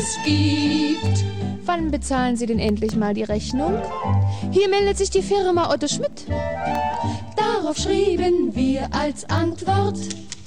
gibt. Wann bezahlen Sie denn endlich mal die Rechnung? Hier meldet sich die Firma Otto Schmidt. Darauf schrieben wir als Antwort: